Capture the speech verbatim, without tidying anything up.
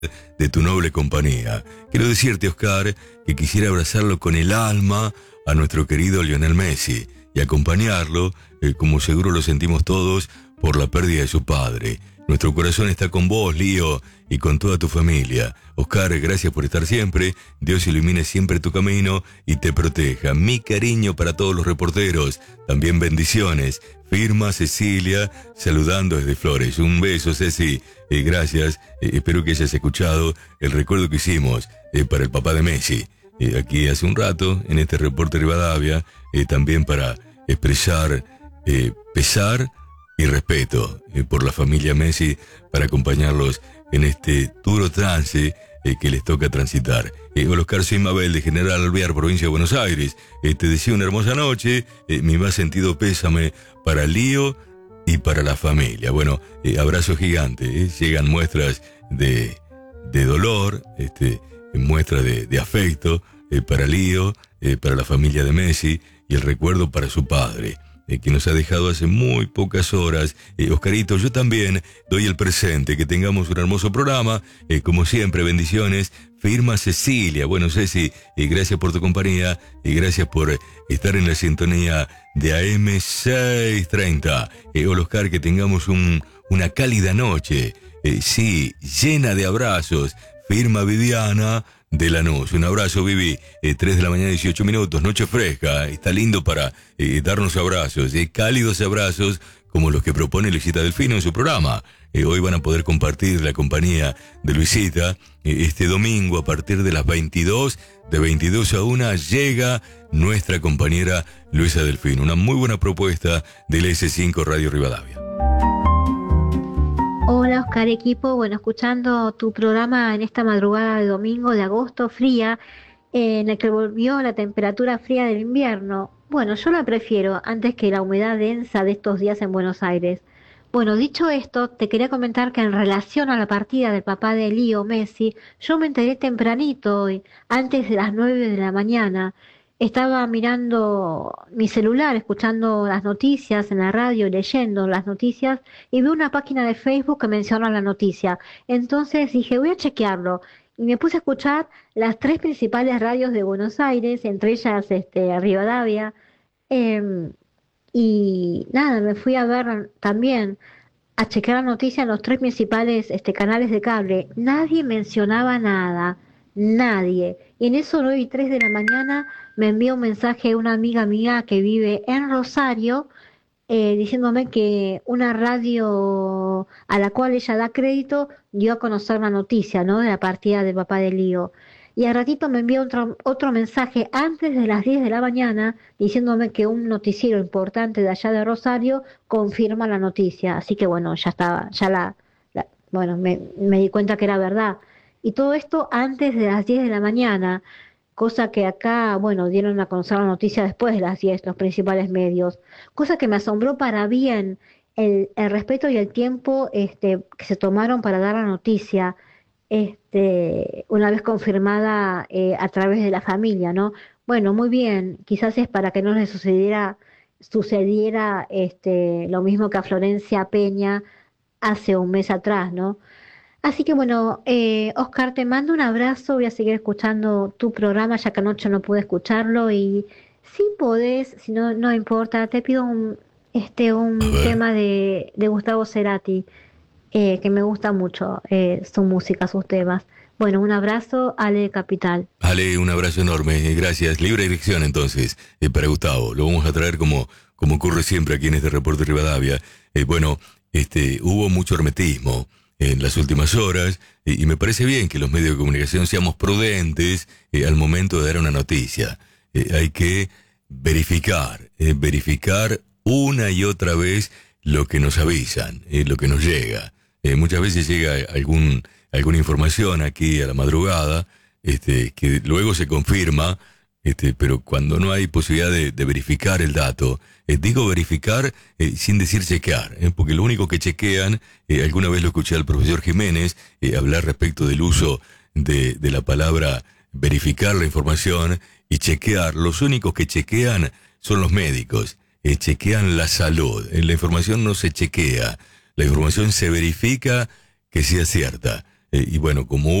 de tu noble compañía. Quiero decirte, Oscar, que quisiera abrazarlo con el alma a nuestro querido Lionel Messi y acompañarlo, eh, como seguro lo sentimos todos, por la pérdida de su padre. Nuestro corazón está con vos, Lío, y con toda tu familia. Oscar, gracias por estar siempre. Dios ilumine siempre tu camino y te proteja. Mi cariño para todos los reporteros. También bendiciones. Firma Cecilia, saludando desde Flores. Un beso, Ceci. Eh, gracias. Eh, espero que hayas escuchado el recuerdo que hicimos eh, para el papá de Messi. Eh, aquí hace un rato, en este reporte Rivadavia, eh, también para expresar eh, pesar y respeto eh, por la familia Messi, para acompañarlos en este duro trance eh, que les toca transitar. Eh, hola, Oscar, soy Mabel de General Alvear, provincia de Buenos Aires. Eh, te deseo una hermosa noche, eh, mi más sentido pésame para Lío y para la familia. Bueno, eh, abrazo gigante, eh, llegan muestras de, de dolor, este, muestras de, de afecto eh, para Lío, eh, para la familia de Messi, y el recuerdo para su padre, Eh, que nos ha dejado hace muy pocas horas. Eh, Oscarito, yo también doy el presente, que tengamos un hermoso programa, eh, como siempre, bendiciones. Firma Cecilia. Bueno, Ceci, eh, gracias por tu compañía y gracias por eh, estar en la sintonía de A M seiscientos treinta. Eh, hola, Oscar, que tengamos un, una cálida noche, eh, sí, llena de abrazos. Firma Viviana de Lanús. Un abrazo, Vivi. Eh, tres de la mañana, dieciocho minutos, noche fresca. Está lindo para eh, darnos abrazos, eh, cálidos abrazos como los que propone Luisita Delfino en su programa. Eh, hoy van a poder compartir la compañía de Luisita. Eh, este domingo, a partir de las veintidós, de veintidós a una, llega nuestra compañera Luisa Delfino. Una muy buena propuesta del ese cinco Radio Rivadavia. Hola, Oscar, equipo. Bueno, escuchando tu programa en esta madrugada de domingo de agosto fría, eh, en el que volvió la temperatura fría del invierno. Bueno, yo la prefiero antes que la humedad densa de estos días en Buenos Aires. Bueno, dicho esto, te quería comentar que en relación a la partida del papá de Lío Messi, yo me enteré tempranito hoy, antes de las nueve de la mañana. Estaba mirando mi celular, escuchando las noticias en la radio, leyendo las noticias, y vi una página de Facebook que menciona la noticia. Entonces dije, voy a chequearlo. Y me puse a escuchar las tres principales radios de Buenos Aires, entre ellas este, Rivadavia. Eh, y nada, me fui a ver también, a chequear la noticia en los tres principales este, canales de cable. Nadie mencionaba nada. Nadie. Y en eso, nueve y tres de la mañana, me envió un mensaje una amiga mía que vive en Rosario, eh, diciéndome que una radio a la cual ella da crédito dio a conocer la noticia, ¿no?, de la partida del papá de Lío. Y al ratito me envió otro, otro mensaje antes de las diez de la mañana diciéndome que un noticiero importante de allá de Rosario confirma la noticia. Así que bueno, ya estaba, ya la, la bueno, me, me di cuenta que era verdad. Y todo esto antes de las diez de la mañana, cosa que acá, bueno, dieron a conocer la noticia después de las diez, los principales medios, cosa que me asombró para bien el, el respeto y el tiempo este, que se tomaron para dar la noticia, este, una vez confirmada eh, a través de la familia, ¿no? Bueno, muy bien, quizás es para que no le sucediera, sucediera este, lo mismo que a Florencia Peña hace un mes atrás, ¿no? Así que bueno, eh, Oscar, te mando un abrazo, voy a seguir escuchando tu programa, ya que anoche no pude escucharlo, y si podés, si no, no importa, te pido un, este, un tema de, de Gustavo Cerati, eh, que me gusta mucho, eh, su música, sus temas. Bueno, un abrazo, Ale Capital. Ale, un abrazo enorme, gracias. Libre dirección entonces, eh, para Gustavo, lo vamos a traer como, como ocurre siempre aquí en este reporte Rivadavia. Eh, bueno, este, hubo mucho hermetismo en las últimas horas, y, y me parece bien que los medios de comunicación seamos prudentes eh, al momento de dar una noticia. Eh, hay que verificar, eh, verificar una y otra vez lo que nos avisan, eh, lo que nos llega. Eh, muchas veces llega algún, alguna información aquí a la madrugada, este, que luego se confirma, este, pero cuando no hay posibilidad de, de verificar el dato, eh, digo verificar eh, sin decir chequear, eh, porque lo único que chequean, eh, alguna vez lo escuché al profesor Jiménez eh, hablar respecto del uso de, de la palabra verificar la información y chequear. Los únicos que chequean son los médicos, eh, chequean la salud. Eh, la información no se chequea, la información se verifica que sea cierta. Eh, y bueno, como